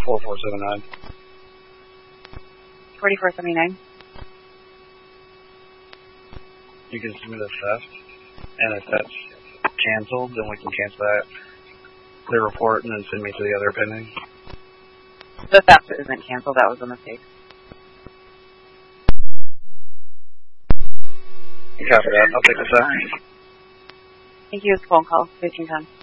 4479. 4479. You can submit a theft, and if that's canceled, then we can cancel that, the report, and then send me to the other pending. The theft isn't canceled. That was a mistake. Copy that. I'll take this out. Thank you. It's a phone call. 1510.